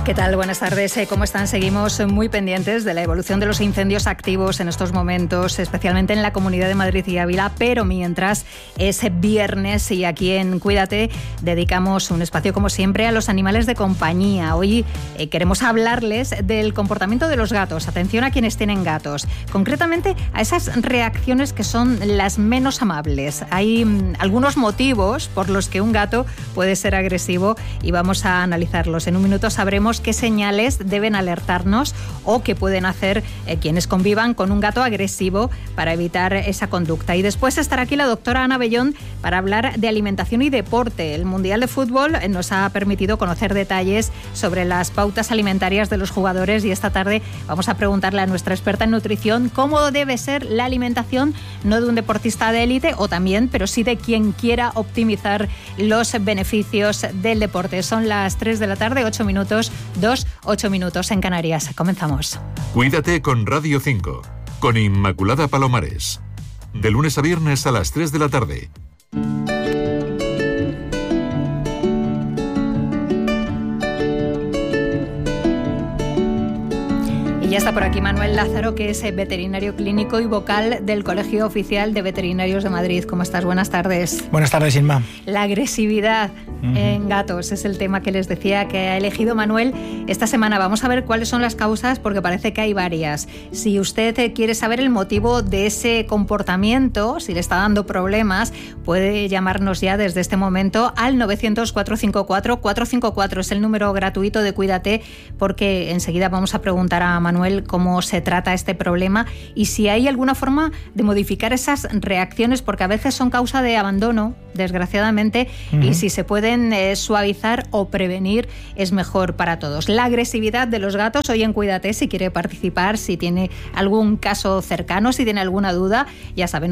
¿Qué tal? Buenas tardes. ¿Cómo están? Seguimos muy pendientes de la evolución de los incendios activos en estos momentos, especialmente en la Comunidad de Madrid y Ávila, pero mientras es viernes y aquí en Cuídate dedicamos un espacio, como siempre, a los animales de compañía. Hoy queremos hablarles del comportamiento de los gatos. Atención a quienes tienen gatos, concretamente a esas reacciones que son las menos amables. Hay algunos motivos por los que un gato puede ser agresivo y vamos a analizarlos. En un minuto sabremos qué señales deben alertarnos o qué pueden hacer quienes convivan con un gato agresivo para evitar esa conducta. Y después estará aquí la doctora Ana Bellón para hablar de alimentación y deporte. El Mundial de Fútbol nos ha permitido conocer detalles sobre las pautas alimentarias de los jugadores y esta tarde vamos a preguntarle a nuestra experta en nutrición cómo debe ser la alimentación, no de un deportista de élite o también, pero sí de quien quiera optimizar los beneficios del deporte. Son las 3 de la tarde, 8 minutos. 8 minutos en Canarias. Comenzamos. Cuídate con Radio 5, con Inmaculada Palomares. De lunes a viernes a las 3 de la tarde. Y ya está por aquí Manuel Lázaro, que es veterinario clínico y vocal del Colegio Oficial de Veterinarios de Madrid. ¿Cómo estás? Buenas tardes. Buenas tardes, Inma. La agresividad en gatos es el tema que les decía que ha elegido Manuel esta semana. Vamos a ver cuáles son las causas, porque parece que hay varias. Si usted quiere saber el motivo de ese comportamiento, si le está dando problemas, puede llamarnos ya desde este momento al 900-454-454. Es el número gratuito de Cuídate, porque enseguida vamos a preguntar a Manuel cómo se trata este problema y si hay alguna forma de modificar esas reacciones, porque a veces son causa de abandono, desgraciadamente, y si se pueden suavizar o prevenir es mejor para todos. La agresividad de los gatos, hoy en Cuídate, si quiere participar, si tiene algún caso cercano, si tiene alguna duda, ya sabe,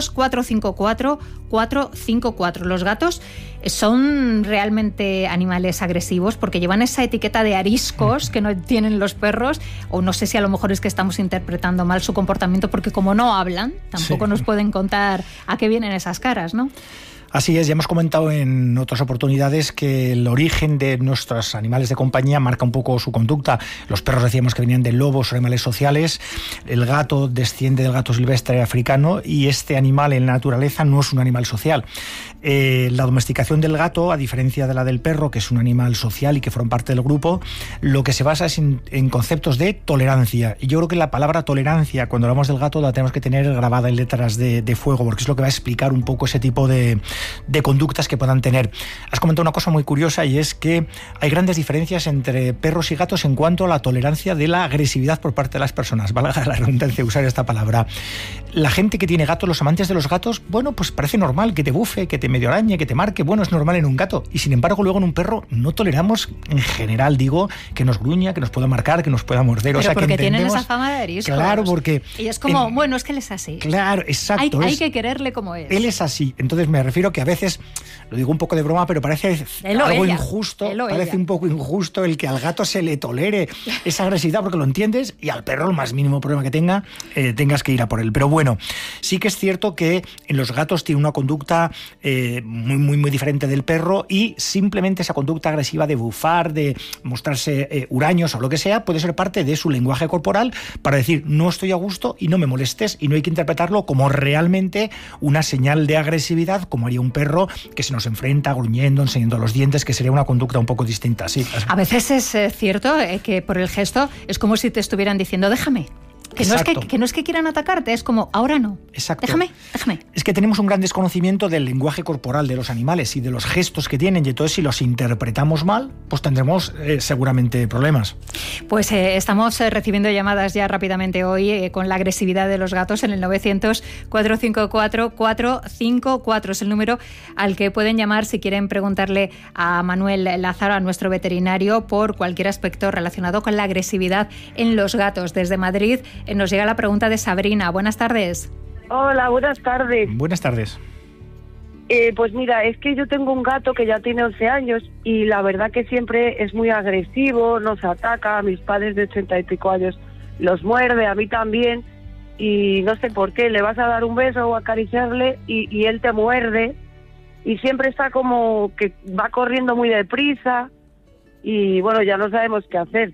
900-454-454. Los gatos son realmente animales agresivos porque llevan esa etiqueta de ariscos que no tienen los perros, o no sé si a lo mejor es que estamos interpretando mal su comportamiento, porque como no hablan, tampoco nos pueden contar a qué vienen esas caras, ¿no? Así es, ya hemos comentado en otras oportunidades que el origen de nuestros animales de compañía marca un poco su conducta. Los perros decíamos que venían de lobos o animales sociales, el gato desciende del gato silvestre africano y este animal en la naturaleza no es un animal social. La domesticación del gato, a diferencia de la del perro, que es un animal social y que forma parte del grupo, lo que se basa es en conceptos de tolerancia. Y yo creo que la palabra tolerancia, cuando hablamos del gato, la tenemos que tener grabada en letras de fuego, porque es lo que va a explicar un poco ese tipo de conductas que puedan tener. Has comentado una cosa muy curiosa y es que hay grandes diferencias entre perros y gatos en cuanto a la tolerancia de la agresividad por parte de las personas. Valga la redundancia usar esta palabra. La gente que tiene gatos, los amantes de los gatos, bueno, pues parece normal que te bufe, que te medio arañe, que te marque. Bueno, es normal en un gato. Y sin embargo, luego en un perro no toleramos, en general, digo, que nos gruña, que nos pueda marcar, que nos pueda morder. Pero o sea, porque que tienen esa fama de ariscos. Claro, porque... Y es como, bueno, es que él es así. Claro, exacto. Hay que quererle como es. Él es así. Entonces me refiero que a veces, lo digo un poco de broma, pero parece algo injusto, parece un poco injusto el que al gato se le tolere esa agresividad, porque lo entiendes, y al perro, el más mínimo problema que tenga, tengas que ir a por él. Pero bueno, sí que es cierto que en los gatos tiene una conducta muy diferente del perro, y simplemente esa conducta agresiva de bufar, de mostrarse huraños o lo que sea, puede ser parte de su lenguaje corporal para decir no estoy a gusto y no me molestes, y no hay que interpretarlo como realmente una señal de agresividad, como haría un perro que se nos enfrenta gruñendo, enseñando los dientes, que sería una conducta un poco distinta. Sí. A veces es cierto que por el gesto es como si te estuvieran diciendo déjame. Que no es que quieran atacarte, es como, ahora no. Exacto. Déjame. Es que tenemos un gran desconocimiento del lenguaje corporal de los animales y de los gestos que tienen, y entonces si los interpretamos mal, pues tendremos seguramente problemas. Pues estamos recibiendo llamadas ya rápidamente hoy con la agresividad de los gatos en el 900-454-454. Es el número al que pueden llamar si quieren preguntarle a Manuel Lázaro, a nuestro veterinario, por cualquier aspecto relacionado con la agresividad en los gatos. Desde Madrid nos llega la pregunta de Sabrina. Buenas tardes. Hola, buenas tardes. Buenas tardes. Pues mira, es que yo tengo un gato que ya tiene 11 años y la verdad que siempre es muy agresivo, nos ataca, a mis padres de 80 y pico años los muerde, a mí también, y no sé por qué, le vas a dar un beso o acariciarle y él te muerde, y siempre está como que va corriendo muy deprisa, y bueno, ya no sabemos qué hacer.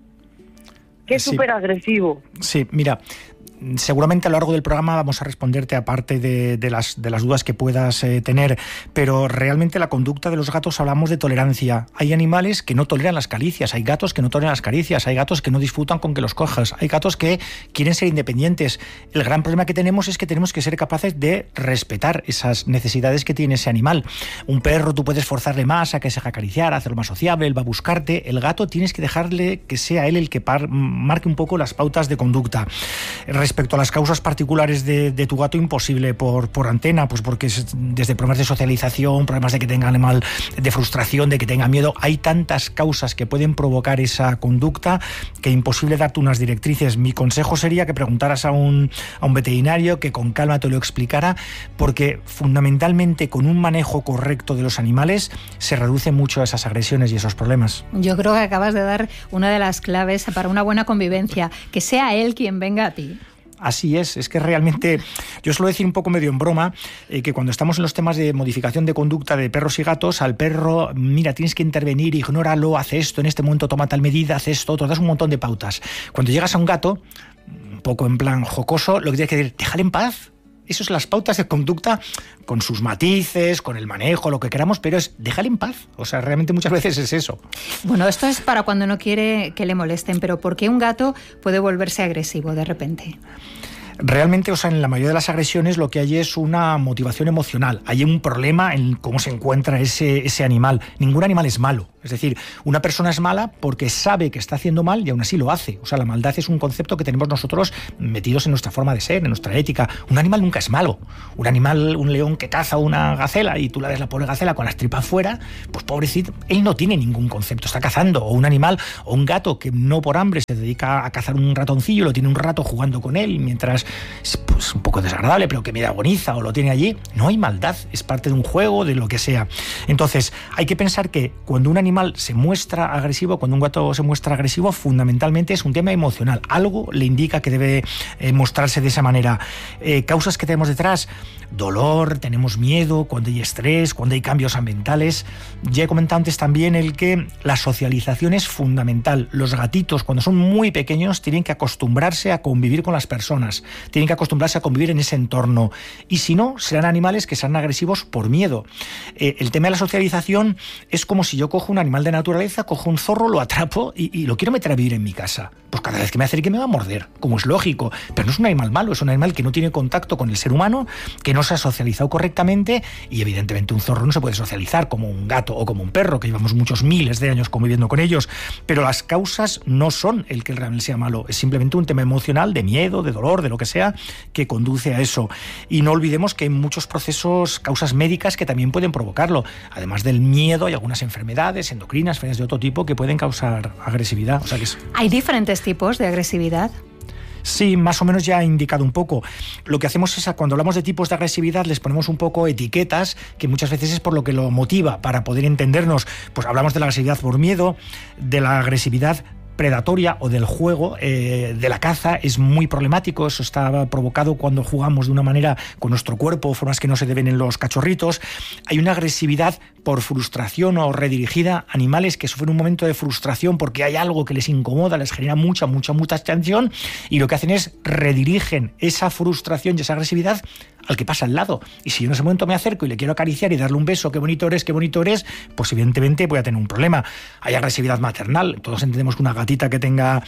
Que es súper agresivo. Sí, mira, seguramente a lo largo del programa vamos a responderte aparte de las dudas que puedas tener, pero realmente la conducta de los gatos, hablamos de tolerancia. Hay animales que no toleran las caricias, hay gatos que no toleran las caricias, hay gatos que no disfrutan con que los cojas, hay gatos que quieren ser independientes. El gran problema que tenemos es que tenemos que ser capaces de respetar esas necesidades que tiene ese animal. Un perro tú puedes forzarle más a que se deje acariciar, a hacerlo más sociable, él va a buscarte. El gato tienes que dejarle que sea él el que marque un poco las pautas de conducta. Respecto a las causas particulares de tu gato, imposible por antena, pues porque desde problemas de socialización, problemas de que tenga animal, de frustración, de que tenga miedo, hay tantas causas que pueden provocar esa conducta que imposible darte unas directrices. Mi consejo sería que preguntaras a un veterinario que con calma te lo explicara, porque fundamentalmente con un manejo correcto de los animales se reducen mucho esas agresiones y esos problemas. Yo creo que acabas de dar una de las claves para una buena convivencia, que sea él quien venga a ti. Así es que realmente, yo suelo decir un poco medio en broma, que cuando estamos en los temas de modificación de conducta de perros y gatos, al perro, mira, tienes que intervenir, ignóralo, hace esto, en este momento toma tal medida, hace esto, otro, das un montón de pautas. Cuando llegas a un gato, un poco en plan jocoso, lo que tienes que decir, déjale en paz. Esas son las pautas de conducta, con sus matices, con el manejo, lo que queramos, pero es déjale en paz. O sea, realmente muchas veces es eso. Bueno, esto es para cuando no quiere que le molesten, pero ¿por qué un gato puede volverse agresivo de repente? Realmente, o sea, en la mayoría de las agresiones lo que hay es una motivación emocional. Hay un problema en cómo se encuentra ese animal. Ningún animal es malo. Es decir, una persona es mala porque sabe que está haciendo mal y aún así lo hace. O sea, la maldad es un concepto que tenemos nosotros metidos en nuestra forma de ser, en nuestra ética. Un animal nunca es malo. Un animal, un león que caza una gacela y tú la ves la pobre gacela con las tripas fuera, pues pobrecito, él no tiene ningún concepto, está cazando. O un animal, o un gato que no por hambre se dedica a cazar un ratoncillo, lo tiene un rato jugando con él mientras es pues, un poco desagradable, pero que mira agoniza o lo tiene allí. No hay maldad, es parte de un juego, de lo que sea. Entonces, hay que pensar que cuando un animal se muestra agresivo, cuando un gato se muestra agresivo, fundamentalmente es un tema emocional. Algo le indica que debe mostrarse de esa manera. Causas que tenemos detrás: dolor, tenemos miedo, cuando hay estrés, cuando hay cambios ambientales. Ya he comentado antes también el que la socialización es fundamental. Los gatitos, cuando son muy pequeños, tienen que acostumbrarse a convivir con las personas, tienen que acostumbrarse a convivir en ese entorno, y si no, serán animales que serán agresivos por miedo. El tema de la socialización es como si yo cojo un animal de naturaleza, cojo un zorro, lo atrapo y lo quiero meter a vivir en mi casa. Pues cada vez que me acerque me va a morder, como es lógico, pero no es un animal malo, es un animal que no tiene contacto con el ser humano, que no se ha socializado correctamente, y evidentemente un zorro no se puede socializar como un gato o como un perro, que llevamos muchos miles de años conviviendo con ellos, pero las causas no son el que realmente sea malo, es simplemente un tema emocional, de miedo, de dolor, de lo que sea, que conduce a eso. Y no olvidemos que hay muchos procesos, causas médicas que también pueden provocarlo. Además del miedo, hay algunas enfermedades endocrinas, enfermedades de otro tipo que pueden causar agresividad. O sea que ¿hay diferentes tipos de agresividad? Sí, más o menos ya he indicado un poco. Lo que hacemos es, cuando hablamos de tipos de agresividad, les ponemos un poco etiquetas, que muchas veces es por lo que lo motiva, para poder entendernos. Pues hablamos de la agresividad por miedo, de la agresividad predatoria o del juego, de la caza. Es muy problemático, eso está provocado cuando jugamos de una manera con nuestro cuerpo, formas que no se deben en los cachorritos. Hay una agresividad por frustración o redirigida, animales que sufren un momento de frustración porque hay algo que les incomoda, les genera mucha tensión, y lo que hacen es redirigen esa frustración y esa agresividad al que pasa al lado. Y si yo en ese momento me acerco y le quiero acariciar y darle un beso, qué bonito eres, pues evidentemente voy a tener un problema. Hay agresividad maternal. Todos entendemos que una gatita que tenga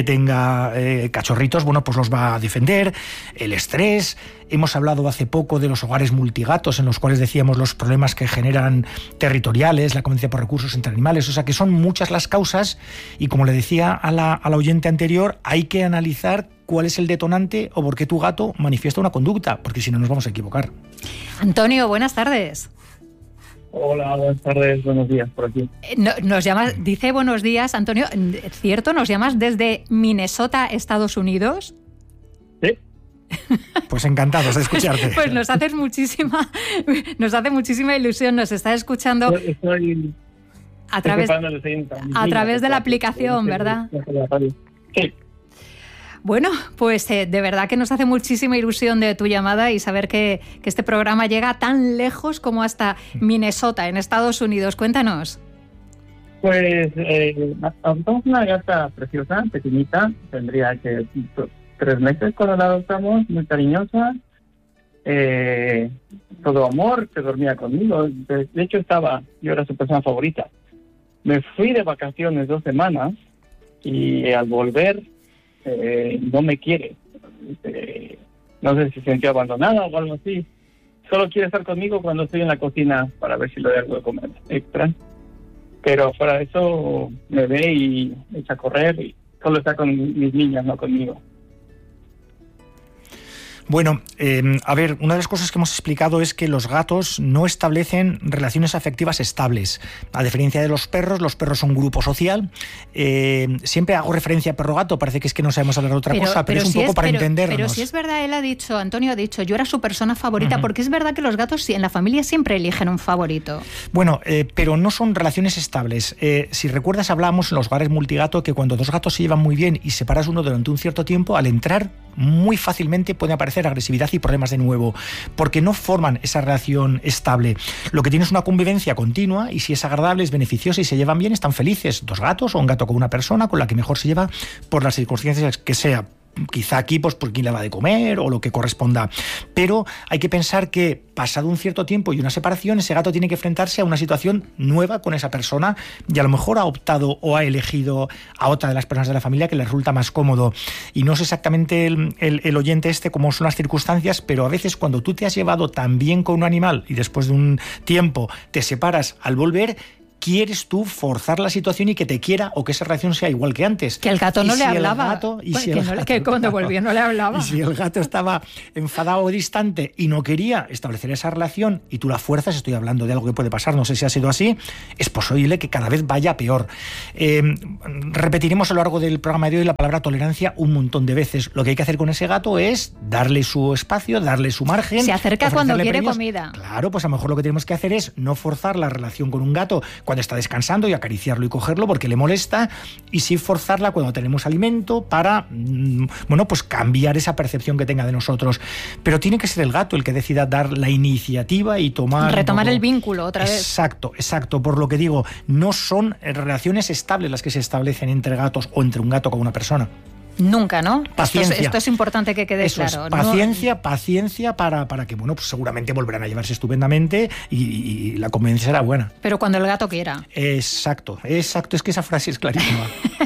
cachorritos, bueno, pues los va a defender. El estrés. Hemos hablado hace poco de los hogares multigatos, en los cuales decíamos los problemas que generan territoriales, la competencia por recursos entre animales. O sea que son muchas las causas, y como le decía a la oyente anterior, hay que analizar cuál es el detonante o por qué tu gato manifiesta una conducta, porque si no nos vamos a equivocar. Antonio, buenas tardes. Hola, buenas tardes, buenos días por aquí. Nos llamas, dice buenos días, Antonio, ¿cierto? ¿Nos llamas desde Minnesota, Estados Unidos? Sí. Pues encantados de escucharte. Pues nos hace muchísima ilusión, nos está escuchando a través de la aplicación, ¿verdad? Sí. Bueno, pues de verdad que nos hace muchísima ilusión de tu llamada y saber que este programa llega tan lejos como hasta Minnesota, en Estados Unidos. Cuéntanos. Pues adoptamos una gata preciosa, pequeñita, tendría que 3 meses cuando la adoptamos, muy cariñosa, todo amor, se dormía conmigo. De hecho yo era su persona favorita. Me fui de vacaciones 2 semanas y al volver no me quiere. No sé si se sintió abandonada o algo así. Solo quiere estar conmigo cuando estoy en la cocina para ver si le doy algo de comer extra. Pero fuera de eso me ve y echa a correr y solo está con mis niñas, no conmigo. Bueno, a ver, una de las cosas que hemos explicado es que los gatos no establecen relaciones afectivas estables. A diferencia de los perros son un grupo social. Siempre hago referencia a perro-gato, parece que es que no sabemos hablar de otra cosa, pero es un poco para entendernos. Pero si es verdad, Antonio ha dicho, yo era su persona favorita, porque es verdad que los gatos en la familia siempre eligen un favorito. Bueno, pero no son relaciones estables. Si recuerdas, hablábamos en los hogares multigato que cuando 2 gatos se llevan muy bien y separas uno durante un cierto tiempo, al entrar muy fácilmente puede aparecer agresividad y problemas de nuevo, porque no forman esa relación estable. Lo que tiene es una convivencia continua y si es agradable, es beneficiosa y se llevan bien, están felices. 2 gatos o un gato con una persona con la que mejor se lleva por las circunstancias que sea. Quizá aquí pues por quién le va de comer o lo que corresponda. Pero hay que pensar que pasado un cierto tiempo y una separación, ese gato tiene que enfrentarse a una situación nueva con esa persona y a lo mejor ha optado o ha elegido a otra de las personas de la familia que le resulta más cómodo. Y no sé exactamente el oyente cómo son las circunstancias, pero a veces cuando tú te has llevado tan bien con un animal y después de un tiempo te separas, al volver quieres tú forzar la situación y que te quiera o que esa relación sea igual que antes. Que el gato no le hablaba. Que cuando volvió no le hablaba. Y si el gato estaba enfadado o distante y no quería establecer esa relación y tú la fuerzas, estoy hablando de algo que puede pasar, no sé si ha sido así, es posible que cada vez vaya peor. Repetiremos a lo largo del programa de hoy la palabra tolerancia un montón de veces. Lo que hay que hacer con ese gato es darle su espacio, darle su margen. Se acerca cuando quiere premios. Comida. Claro, pues a lo mejor lo que tenemos que hacer es no forzar la relación con un gato cuando está descansando y acariciarlo y cogerlo porque le molesta, y sí forzarla cuando tenemos alimento para, pues cambiar esa percepción que tenga de nosotros. Pero tiene que ser el gato el que decida dar la iniciativa y retomar el vínculo otra vez. Exacto. Por lo que digo, no son relaciones estables las que se establecen entre gatos o entre un gato con una persona. Nunca, ¿no? Paciencia. Esto es importante que quede claro. Paciencia para que, pues seguramente volverán a llevarse estupendamente y la convivencia será buena. Pero cuando el gato quiera. Exacto. Es que esa frase es clarísima.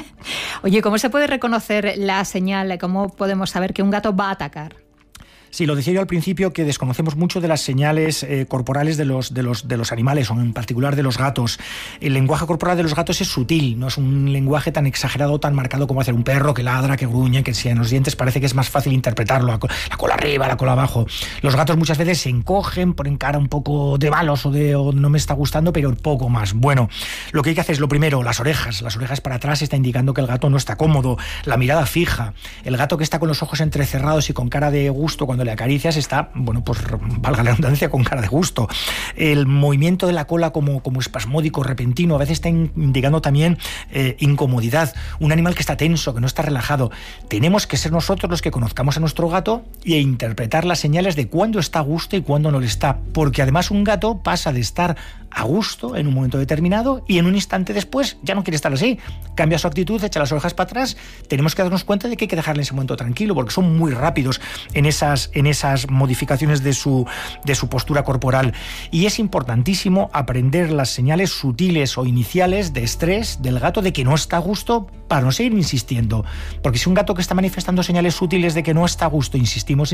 Oye, ¿cómo se puede reconocer la señal? ¿Cómo podemos saber que un gato va a atacar? Sí, lo decía yo al principio, que desconocemos mucho de las señales corporales de los animales, o en particular de los gatos. El lenguaje corporal de los gatos es sutil, no es un lenguaje tan exagerado, tan marcado como hacer un perro que ladra, que gruñe, que si en los dientes parece que es más fácil interpretarlo, la cola arriba, la cola abajo. Los gatos muchas veces se encogen, ponen cara un poco de malos o no me está gustando, pero poco más. Bueno, lo que hay que hacer es lo primero, las orejas para atrás está indicando que el gato no está cómodo, la mirada fija, el gato que está con los ojos entrecerrados y con cara de gusto cuando le acaricias está, pues valga la redundancia, con cara de gusto. El movimiento de la cola como espasmódico, repentino, a veces está indicando también incomodidad. Un animal que está tenso, que no está relajado. Tenemos que ser nosotros los que conozcamos a nuestro gato e interpretar las señales de cuándo está a gusto y cuándo no lo está, porque además un gato pasa de estar a gusto en un momento determinado y en un instante después ya no quiere estar así, cambia su actitud, echa las orejas para atrás. Tenemos que darnos cuenta de que hay que dejarle ese momento tranquilo, porque son muy rápidos en esas modificaciones de su postura corporal, y es importantísimo aprender las señales sutiles o iniciales de estrés del gato de que no está a gusto para no seguir insistiendo, porque si un gato que está manifestando señales sutiles de que no está a gusto, insistimos,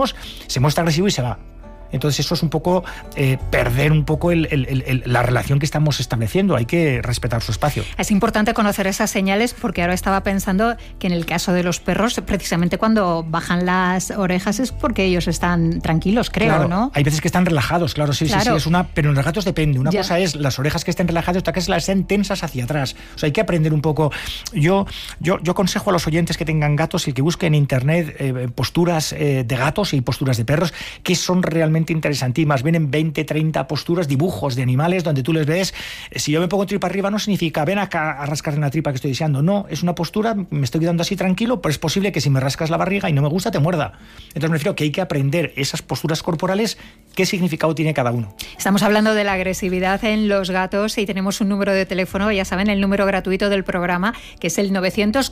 se muestra agresivo y se va. Entonces eso es un poco perder un poco la relación que estamos estableciendo. Hay que respetar su espacio. Es importante conocer esas señales, porque ahora estaba pensando que en el caso de los perros, precisamente cuando bajan las orejas es porque ellos están tranquilos, creo, claro, ¿no? Hay veces que están relajados, claro, sí, es pero en los gatos depende. Una cosa es las orejas que estén relajadas, otra que las estén tensas hacia atrás. O sea, hay que aprender un poco. Yo aconsejo a los oyentes que tengan gatos y que busquen en internet posturas de gatos y posturas de perros que son realmente interesantísimas. Vienen 20, 30 posturas, dibujos de animales donde tú les ves. Si yo me pongo tripa arriba no significa ven acá a rascar en la tripa que estoy deseando. No, es una postura, me estoy quedando así tranquilo, pero es posible que si me rascas la barriga y no me gusta te muerda. Entonces me refiero que hay que aprender esas posturas corporales qué significado tiene cada uno. Estamos hablando de la agresividad en los gatos y tenemos un número de teléfono, ya saben, el número gratuito del programa, que es el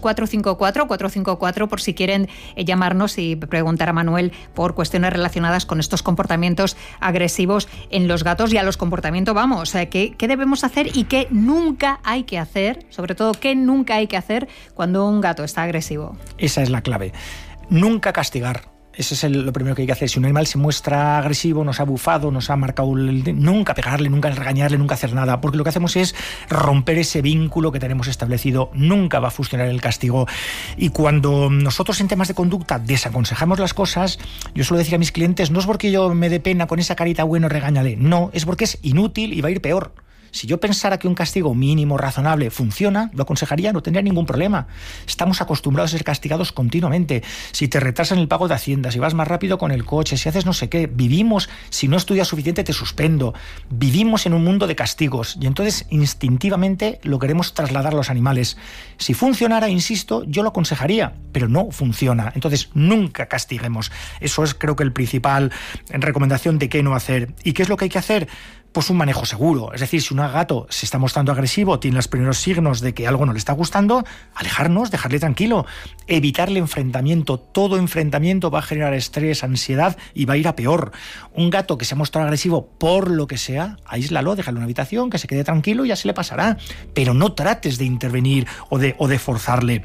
900-454-454, por si quieren llamarnos y preguntar a Manuel por cuestiones relacionadas con estos comportamientos agresivos en los gatos y a los comportamientos, ¿qué debemos hacer y qué nunca hay que hacer? Sobre todo, ¿qué nunca hay que hacer cuando un gato está agresivo? Esa es la clave. Nunca castigar. Eso es lo primero que hay que hacer. Si un animal se muestra agresivo, nos ha bufado, nos ha marcado nunca pegarle, nunca regañarle, nunca hacer nada, porque lo que hacemos es romper ese vínculo que tenemos establecido. Nunca va a funcionar el castigo. Y cuando nosotros en temas de conducta desaconsejamos las cosas, yo suelo decir a mis clientes, no es porque yo me dé pena con esa carita, bueno, regáñale. No, es porque es inútil y va a ir peor. Si yo pensara que un castigo mínimo, razonable, funciona, lo aconsejaría, no tendría ningún problema. Estamos acostumbrados a ser castigados continuamente. Si te retrasan el pago de Hacienda, si vas más rápido con el coche, si haces no sé qué, vivimos, si no estudias suficiente te suspendo. Vivimos en un mundo de castigos y entonces instintivamente lo queremos trasladar a los animales. Si funcionara, insisto, yo lo aconsejaría, pero no funciona. Entonces nunca castiguemos. Eso es, creo que, el principal recomendación de qué no hacer. ¿Y qué es lo que hay que hacer? Pues un manejo seguro. Es decir, si un gato se está mostrando agresivo, tiene los primeros signos de que algo no le está gustando, alejarnos, dejarle tranquilo, evitarle enfrentamiento. Todo enfrentamiento va a generar estrés, ansiedad y va a ir a peor. Un gato que se ha mostrado agresivo por lo que sea, aíslalo, déjalo en una habitación, que se quede tranquilo y ya se le pasará. Pero no trates de intervenir o de forzarle.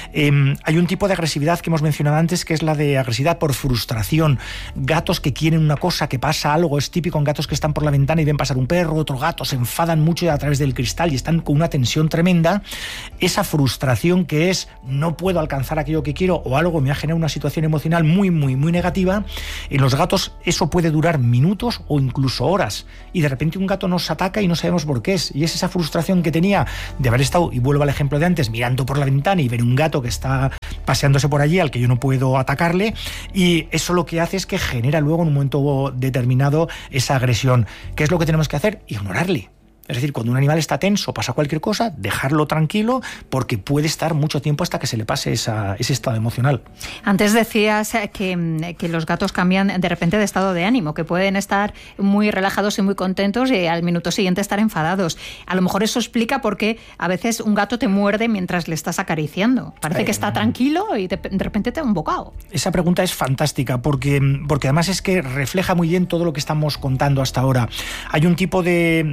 Hay un tipo de agresividad que hemos mencionado antes, que es la de agresividad por frustración. Gatos que quieren una cosa, que pasa algo, es típico en gatos que están por la ventana y ven pasar un perro, otro gato, se enfadan mucho a través del cristal y están con una tensión tremenda. Esa frustración que es no puedo alcanzar aquello que quiero o algo me ha generado una situación emocional muy negativa. En los gatos eso puede durar minutos o incluso horas y de repente un gato nos ataca y no sabemos por qué es. Y es esa frustración que tenía de haber estado, y vuelvo al ejemplo de antes, mirando por la ventana y ver un gato que está paseándose por allí al que yo no puedo atacarle, y eso lo que hace es que genera luego en un momento determinado esa agresión. ¿Qué es lo que tenemos que hacer? Ignorarle. Es decir, cuando un animal está tenso, pasa cualquier cosa, dejarlo tranquilo, porque puede estar mucho tiempo hasta que se le pase ese estado emocional. Antes decías que los gatos cambian de repente de estado de ánimo, que pueden estar muy relajados y muy contentos y al minuto siguiente estar enfadados. A lo mejor eso explica por qué a veces un gato te muerde mientras le estás acariciando. Parece que está tranquilo y de repente te da un bocado. Esa pregunta es fantástica porque además es que refleja muy bien todo lo que estamos contando hasta ahora. Hay un tipo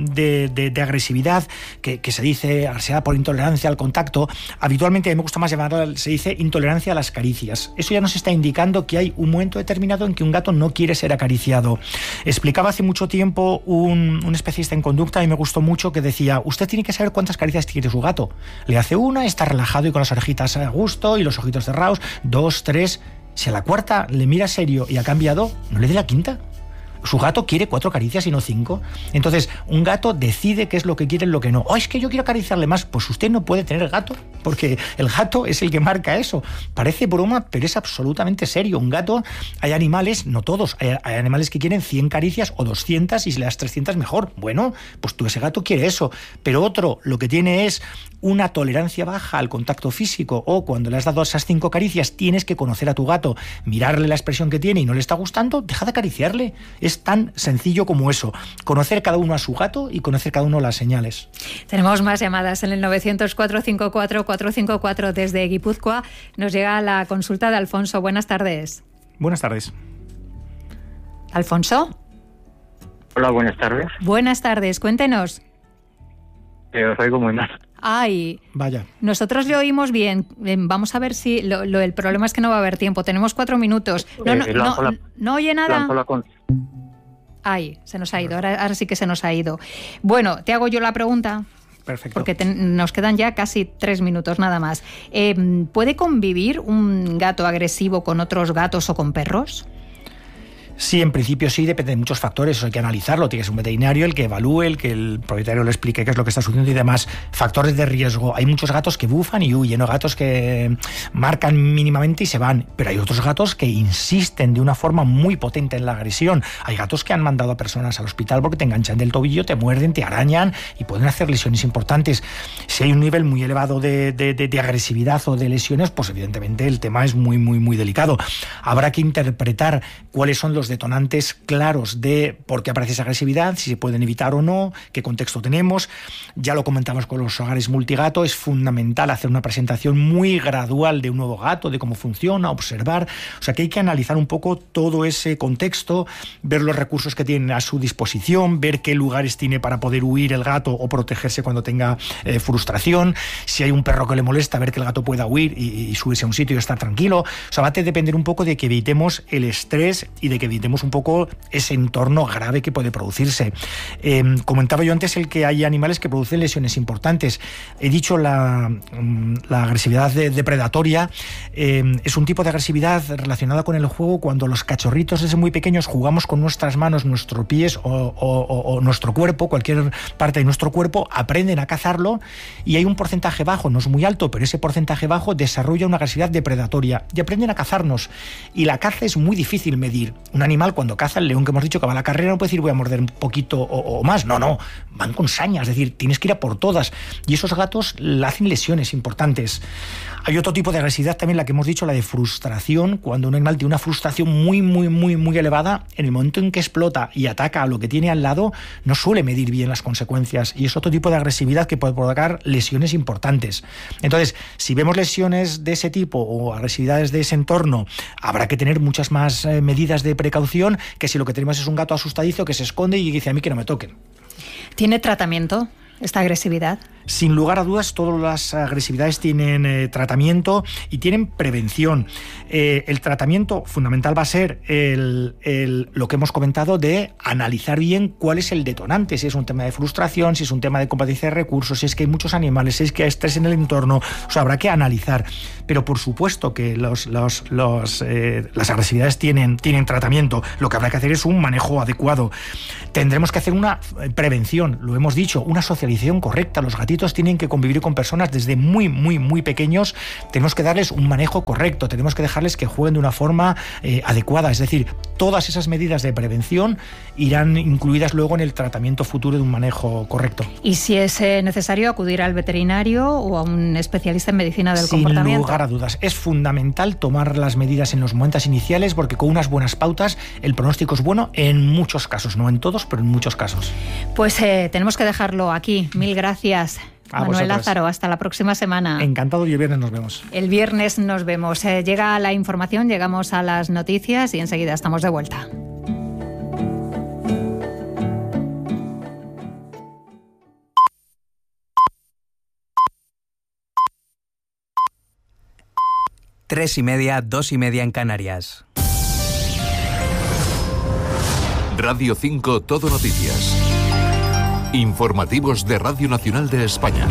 de agresividad que se dice agresividad por intolerancia al contacto. Habitualmente a mí me gusta más llamarla, se dice intolerancia a las caricias. Eso ya nos está indicando que hay un momento determinado en que un gato no quiere ser acariciado. Explicaba hace mucho tiempo un especialista en conducta y me gustó mucho, que decía, usted tiene que saber cuántas caricias quiere su gato. Le hace una, está relajado y con las orejitas a gusto y los ojitos cerrados, 2, 3. Si a la cuarta le mira serio y ha cambiado, no le dé la quinta. Su gato quiere 4 caricias y no 5. Entonces, un gato decide qué es lo que quiere y lo que no. Es que yo quiero acariciarle más. Pues usted no puede tener gato, porque el gato es el que marca eso. Parece broma, pero es absolutamente serio. Un gato, hay animales, no todos, hay animales que quieren 100 caricias o 200 y si le das 300 mejor. Bueno, pues ese gato quiere eso. Pero otro lo que tiene es una tolerancia baja al contacto físico, o cuando le has dado esas 5 caricias tienes que conocer a tu gato, mirarle la expresión que tiene y no le está gustando, deja de acariciarle. Es tan sencillo como eso, conocer cada uno a su gato y conocer cada uno las señales. Tenemos más llamadas en el 900-454-454 desde Guipúzcoa. Nos llega la consulta de Alfonso. Buenas tardes. Buenas tardes. ¿Alfonso? Hola, buenas tardes. Buenas tardes, cuéntenos. Os oigo muy mal. Ay, vaya. Nosotros le oímos bien. Vamos a ver si... el problema es que no va a haber tiempo. Tenemos 4 minutos. ¿No oye nada? Ay, se nos ha ido. Ahora sí que se nos ha ido. Bueno, te hago yo la pregunta. Perfecto. Porque nos quedan ya casi 3 minutos nada más. ¿Puede convivir un gato agresivo con otros gatos o con perros? Sí, en principio sí, depende de muchos factores, eso hay que analizarlo, tiene que ser un veterinario el que evalúe, el que el propietario le explique qué es lo que está sucediendo y demás. Factores de riesgo, hay muchos gatos que bufan y huyen, o gatos que marcan mínimamente y se van, pero hay otros gatos que insisten de una forma muy potente en la agresión. Hay gatos que han mandado a personas al hospital porque te enganchan del tobillo, te muerden, te arañan y pueden hacer lesiones importantes. Si hay un nivel muy elevado de agresividad o de lesiones, pues evidentemente el tema es muy delicado. Habrá que interpretar cuáles son los detonantes claros de por qué aparece esa agresividad, si se pueden evitar o no, qué contexto tenemos. Ya lo comentamos con los hogares multigato, es fundamental hacer una presentación muy gradual de un nuevo gato, de cómo funciona, observar. O sea que hay que analizar un poco todo ese contexto, ver los recursos que tienen a su disposición, ver qué lugares tiene para poder huir el gato o protegerse cuando tenga frustración. Si hay un perro que le molesta, ver que el gato pueda huir y subirse a un sitio y estar tranquilo. O sea, va a depender un poco de que evitemos el estrés y de que evitemos un poco ese entorno grave que puede producirse. Comentaba yo antes el que hay animales que producen lesiones importantes. He dicho la agresividad depredatoria. Es un tipo de agresividad relacionada con el juego cuando los cachorritos desde muy pequeños jugamos con nuestras manos, nuestros pies o nuestro cuerpo, cualquier parte de nuestro cuerpo, aprenden a cazarlo y hay un porcentaje bajo, no es muy alto, pero ese porcentaje bajo desarrolla una agresividad depredatoria y aprenden a cazarnos. Y la caza es muy difícil medir. Un animal cuando caza, el león que hemos dicho que va a la carrera, no puede decir voy a morder un poquito o más. No, van con saña, es decir, tienes que ir a por todas. Y esos gatos le hacen lesiones importantes. Hay otro tipo de agresividad también, la que hemos dicho, la de frustración. Cuando un animal tiene una frustración muy elevada, en el momento en que explota y ataca a lo que tiene al lado, no suele medir bien las consecuencias. Y es otro tipo de agresividad que puede provocar lesiones importantes. Entonces, si vemos lesiones de ese tipo o agresividades de ese entorno, habrá que tener muchas más medidas de precaución que si lo que tenemos es un gato asustadizo que se esconde y dice a mí que no me toquen. ¿Tiene tratamiento esta agresividad? Sin lugar a dudas, todas las agresividades tienen tratamiento y tienen prevención. El tratamiento fundamental va a ser lo que hemos comentado de analizar bien cuál es el detonante, si es un tema de frustración, si es un tema de competencia de recursos, si es que hay muchos animales, si es que hay estrés en el entorno. O sea, habrá que analizar. Pero por supuesto que las agresividades tienen tratamiento. Lo que habrá que hacer es un manejo adecuado. Tendremos que hacer una prevención, lo hemos dicho, una socialización correcta. Los gatitos tienen que convivir con personas desde muy pequeños. Tenemos que darles un manejo correcto, tenemos que dejarles que jueguen de una forma adecuada. Es decir, todas esas medidas de prevención irán incluidas luego en el tratamiento futuro de un manejo correcto. ¿Y si es necesario acudir al veterinario o a un especialista en medicina del comportamiento? Sin lugar a dudas. Es fundamental tomar las medidas en los momentos iniciales porque con unas buenas pautas el pronóstico es bueno en muchos casos, no en todos, pero en muchos casos. Pues tenemos que dejarlo aquí. Mil gracias. Manuel Lázaro, hasta la próxima semana. Encantado, y el viernes nos vemos. El viernes nos vemos. Llega la información, llegamos a las noticias y enseguida estamos de vuelta. Tres y media, 2:30 en Canarias. Radio 5 Todo Noticias. Informativos de Radio Nacional de España.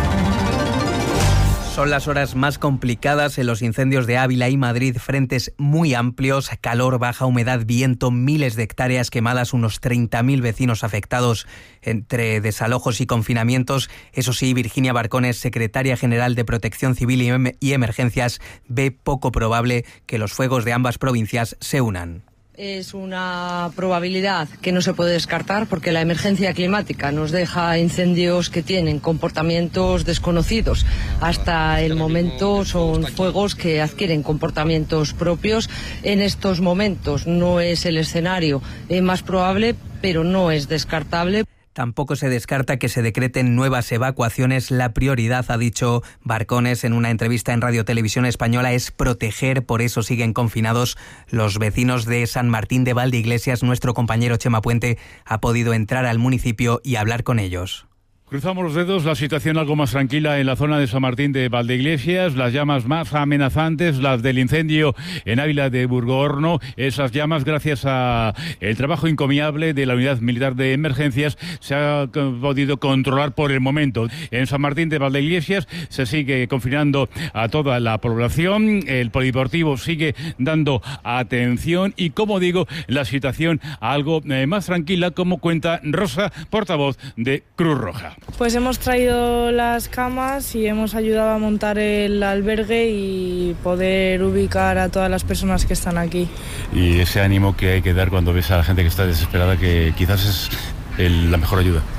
Son las horas más complicadas en los incendios de Ávila y Madrid. Frentes muy amplios, calor, baja humedad, viento, miles de hectáreas quemadas, unos 30.000 vecinos afectados entre desalojos y confinamientos. Eso sí, Virginia Barcones, secretaria general de Protección Civil y Emergencias, ve poco probable que los fuegos de ambas provincias se unan. Es una probabilidad que no se puede descartar porque la emergencia climática nos deja incendios que tienen comportamientos desconocidos. Hasta el momento son fuegos que adquieren comportamientos propios. En estos momentos no es el escenario más probable, pero no es descartable. Tampoco se descarta que se decreten nuevas evacuaciones. La prioridad, ha dicho Barcones en una entrevista en Radio Televisión Española, es proteger. Por eso siguen confinados los vecinos de San Martín de Valdeiglesias. Nuestro compañero Chema Puente ha podido entrar al municipio y hablar con ellos. Cruzamos los dedos, la situación algo más tranquila en la zona de San Martín de Valdeiglesias, las llamas más amenazantes, las del incendio en Ávila de Burgoorno. Esas llamas, gracias a el trabajo encomiable de la Unidad Militar de Emergencias, se ha podido controlar por el momento. En San Martín de Valdeiglesias se sigue confinando a toda la población, el polideportivo sigue dando atención y, como digo, la situación algo más tranquila, como cuenta Rosa, portavoz de Cruz Roja. Pues hemos traído las camas y hemos ayudado a montar el albergue y poder ubicar a todas las personas que están aquí. Y ese ánimo que hay que dar cuando ves a la gente que está desesperada, que quizás es la mejor ayuda.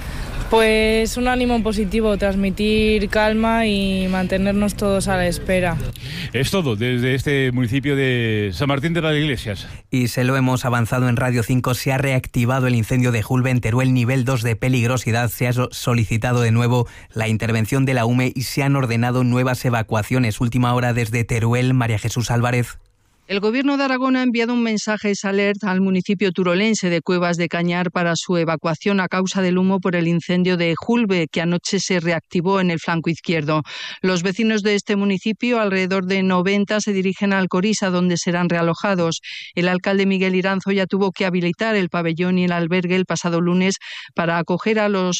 Pues un ánimo positivo, transmitir calma y mantenernos todos a la espera. Es todo desde este municipio de San Martín de las Iglesias. Y se lo hemos avanzado en Radio 5, se ha reactivado el incendio de Julbe en Teruel, nivel 2 de peligrosidad. Se ha solicitado de nuevo la intervención de la UME y se han ordenado nuevas evacuaciones. Última hora desde Teruel, María Jesús Álvarez. El Gobierno de Aragón ha enviado un mensaje alert al municipio turolense de Cuevas de Cañar para su evacuación a causa del humo por el incendio de Julbe, que anoche se reactivó en el flanco izquierdo. Los vecinos de este municipio, alrededor de 90, se dirigen a Alcorisa, donde serán realojados. El alcalde Miguel Iranzo ya tuvo que habilitar el pabellón y el albergue el pasado lunes para acoger a los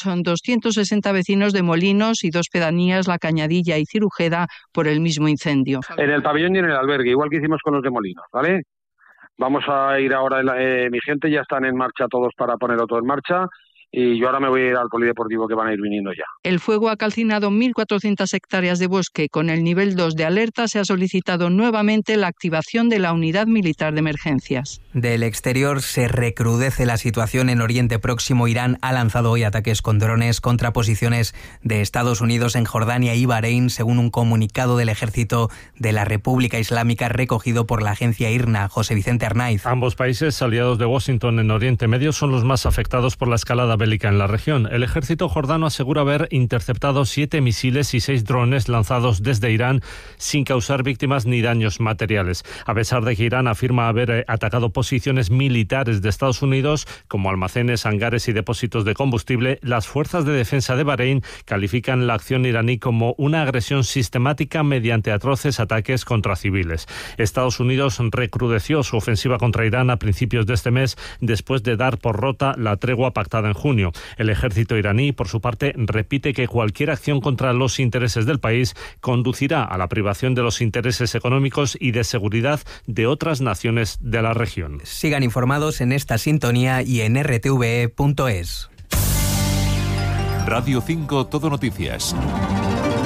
260 vecinos de Molinos y 2 pedanías, La Cañadilla y Cirujeda, por el mismo incendio. En el pabellón y en el albergue, igual que hicimos con los de Molinos, ¿vale? Vamos a ir ahora, mi gente ya están en marcha todos para ponerlo todo en marcha y yo ahora me voy a ir al polideportivo que van a ir viniendo ya. El fuego ha calcinado 1.400 hectáreas de bosque. Con el nivel 2 de alerta se ha solicitado nuevamente la activación de la Unidad Militar de Emergencias. Del exterior se recrudece la situación en Oriente Próximo. Irán ha lanzado hoy ataques con drones contra posiciones de Estados Unidos en Jordania y Bahrein, según un comunicado del Ejército de la República Islámica recogido por la agencia IRNA. José Vicente Arnaiz. Ambos países, aliados de Washington en Oriente Medio, son los más afectados por la escalada bélica en la región. El ejército jordano asegura haber interceptado 7 misiles y 6 drones lanzados desde Irán sin causar víctimas ni daños materiales. A pesar de que Irán afirma haber atacado posiciones militares de Estados Unidos, como almacenes, hangares y depósitos de combustible, las fuerzas de defensa de Bahrein califican la acción iraní como una agresión sistemática mediante atroces ataques contra civiles. Estados Unidos recrudeció su ofensiva contra Irán a principios de este mes, después de dar por rota la tregua pactada en junio. El ejército iraní, por su parte, repite que cualquier acción contra los intereses del país conducirá a la privación de los intereses económicos y de seguridad de otras naciones de la región. Sigan informados en esta sintonía y en rtve.es. Radio 5 Todo Noticias.